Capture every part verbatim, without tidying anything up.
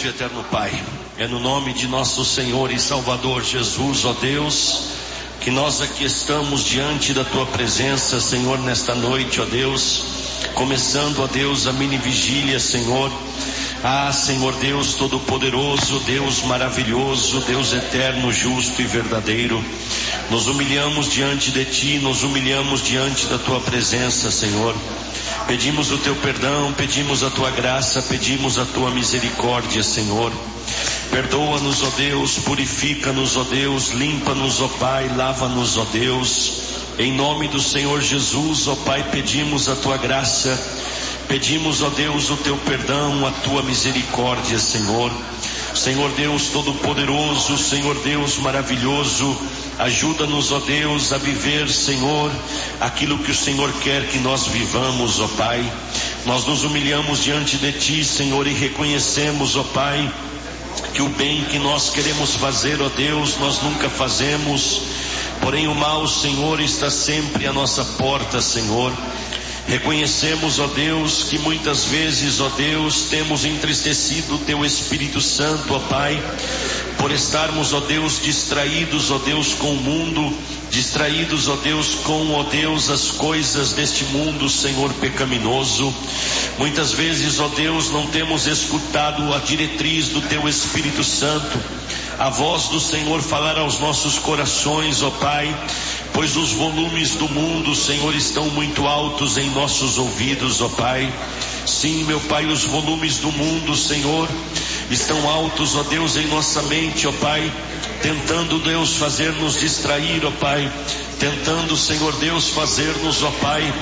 Bondoso e eterno Pai, é no nome de nosso Senhor e Salvador Jesus, ó Deus, que nós aqui estamos diante da Tua presença, Senhor, nesta noite, ó Deus, começando, ó Deus, a mini vigília, Senhor. Ah, Senhor Deus Todo-Poderoso, Deus maravilhoso, Deus eterno, justo e verdadeiro, nos humilhamos diante de Ti, nos humilhamos diante da Tua presença, Senhor. Pedimos o Teu perdão, pedimos a Tua graça, pedimos a Tua misericórdia, Senhor. Perdoa-nos, ó Deus, purifica-nos, ó Deus, limpa-nos, ó Pai, lava-nos, ó Deus. Em nome do Senhor Jesus, ó Pai, pedimos a Tua graça, pedimos, ó Deus, o Teu perdão, a Tua misericórdia, Senhor. Senhor Deus Todo-Poderoso, Senhor Deus maravilhoso, ajuda-nos, ó Deus, a viver, Senhor, aquilo que o Senhor quer que nós vivamos, ó Pai. Nós nos humilhamos diante de Ti, Senhor, e reconhecemos, ó Pai, que o bem que nós queremos fazer, ó Deus, nós nunca fazemos, porém o mal, Senhor, está sempre à nossa porta, Senhor. Reconhecemos, ó Deus, que muitas vezes, ó Deus, temos entristecido o Teu Espírito Santo, ó Pai, por estarmos, ó Deus, distraídos, ó Deus, com o mundo, distraídos, ó Deus, com, ó Deus, as coisas deste mundo, Senhor, pecaminoso. Muitas vezes, ó Deus, não temos escutado a diretriz do Teu Espírito Santo, a voz do Senhor falar aos nossos corações, ó Pai, pois os volumes do mundo, Senhor, estão muito altos em nossos ouvidos, ó Pai. Sim, meu Pai, os volumes do mundo, Senhor, estão altos, ó Deus, em nossa mente, ó Pai, tentando, Deus, fazer-nos distrair, ó Pai, tentando, Senhor Deus, fazer-nos, ó Pai,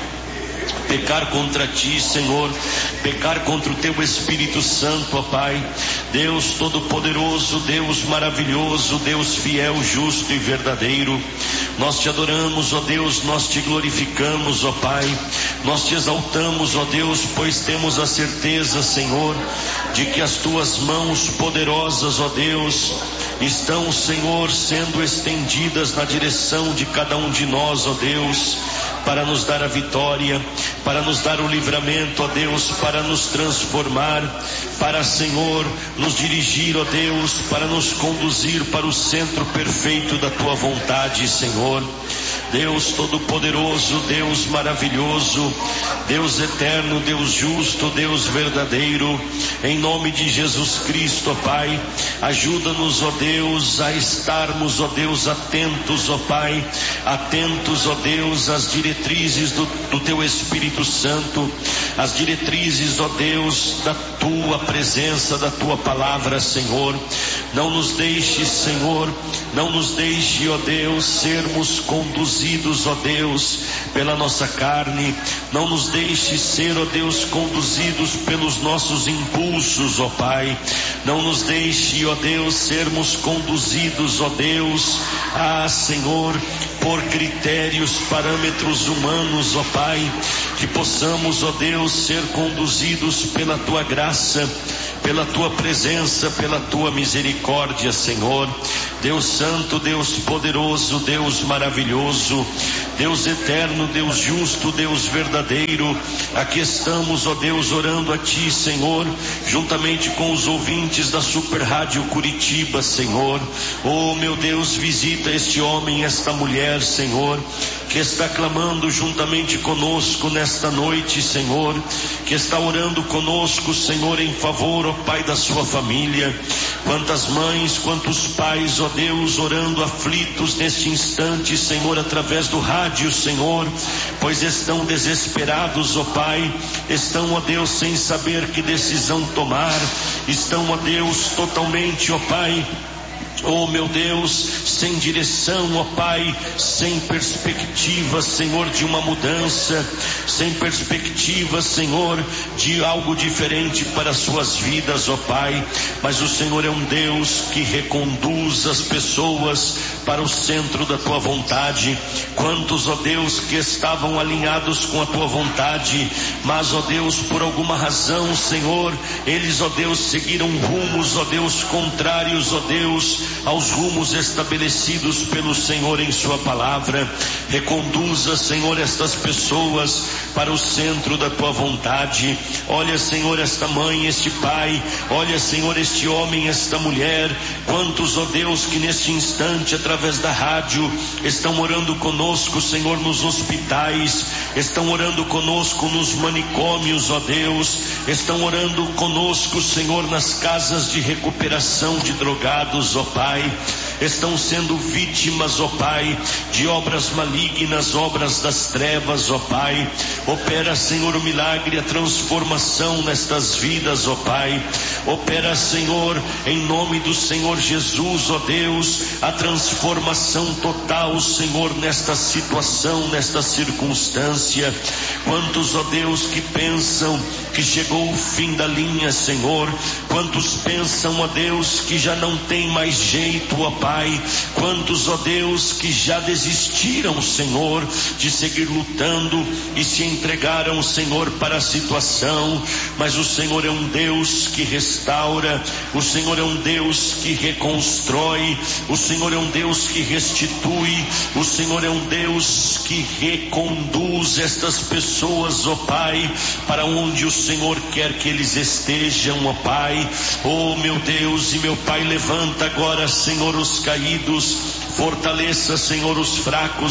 pecar contra Ti, Senhor, pecar contra o Teu Espírito Santo, ó Pai. Deus Todo-Poderoso, Deus maravilhoso, Deus fiel, justo e verdadeiro, nós Te adoramos, ó Deus, nós Te glorificamos, ó Pai, nós Te exaltamos, ó Deus, pois temos a certeza, Senhor, de que as Tuas mãos poderosas, ó Deus, estão, Senhor, sendo estendidas na direção de cada um de nós, ó Deus, para nos dar a vitória, para nos dar o livramento, ó Deus, para nos transformar, para, Senhor, nos dirigir, ó Deus, para nos conduzir para o centro perfeito da Tua vontade, Senhor. Deus Todo-Poderoso, Deus maravilhoso, Deus eterno, Deus justo, Deus verdadeiro, em nome de Jesus Cristo, ó Pai, ajuda-nos, ó Deus, a estarmos, ó Deus, atentos, ó Pai, atentos, ó Deus, às diretrizes do, do Teu Espírito Santo, as diretrizes, ó Deus, da Tua presença, da Tua palavra, Senhor. Não nos deixe, Senhor, não nos deixe, ó Deus, sermos conduzidos, ó Deus, pela nossa carne, não nos deixe ser, ó Deus, conduzidos pelos nossos impulsos, ó Pai, não nos deixe, ó Deus, sermos conduzidos, ó Deus, ah, Senhor, por critérios, parâmetros humanos, ó Pai, que possamos, ó Deus, ser conduzidos pela Tua graça, pela Tua presença, pela Tua misericórdia, Senhor. Deus Santo, Deus Poderoso, Deus maravilhoso, Deus eterno, Deus justo, Deus verdadeiro, aqui estamos, ó Deus, orando a Ti, Senhor, juntamente com os ouvintes da Super Rádio Curitiba, Senhor. Oh, meu Deus, visita este homem, esta mulher, Senhor, que está clamando juntamente conosco nesta noite, Senhor, que está orando conosco, Senhor, em favor, ó Pai, da sua família. Quantas mães, quantos pais, ó Deus, orando aflitos neste instante, Senhor, através do rádio, Senhor, pois estão desesperados, ó Pai, estão, ó Deus, sem saber que decisão tomar, estão, ó Deus, totalmente, ó Pai, oh meu Deus, sem direção, ó Pai, sem perspectiva, Senhor, de uma mudança, sem perspectiva, Senhor, de algo diferente para as suas vidas, ó Pai, mas o Senhor é um Deus que reconduz as pessoas para o centro da Tua vontade. Quantos, ó Deus, que estavam alinhados com a Tua vontade, mas, ó Deus, por alguma razão, Senhor, eles, ó Deus, seguiram rumos, ó Deus, contrários, ó Deus, aos rumos estabelecidos pelo Senhor em sua palavra. Reconduza, Senhor, estas pessoas para o centro da tua vontade. Olha, Senhor, esta mãe, este pai, olha, Senhor, este homem, esta mulher, quantos, ó Deus, que neste instante, através da rádio, estão orando conosco, Senhor, nos hospitais, estão orando conosco nos manicômios, ó Deus, estão orando conosco, Senhor, nas casas de recuperação de drogados, ó Pai, estão sendo vítimas, ó Pai, de obras malignas, obras das trevas, ó Pai. Opera, Senhor, o milagre, a transformação nestas vidas, ó Pai. Opera, Senhor, em nome do Senhor Jesus, ó Deus, a transformação total, Senhor, nesta situação, nesta circunstância. Quantos, ó Deus, que pensam que chegou o fim da linha, Senhor. Quantos pensam, ó Deus, que já não tem mais jeito, ó Pai. Quantos, ó Deus, que já desistiram, Senhor, de seguir lutando e se entregaram, Senhor, para a situação. Mas o Senhor é um Deus que restaura, o Senhor é um Deus que reconstrói, o Senhor é um Deus que restitui, o Senhor é um Deus que reconduz estas pessoas, ó Pai, para onde o Senhor quer que eles estejam, ó Pai. Oh, meu Deus e meu Pai, levanta agora, Senhor, os caídos, fortaleça, Senhor, os fracos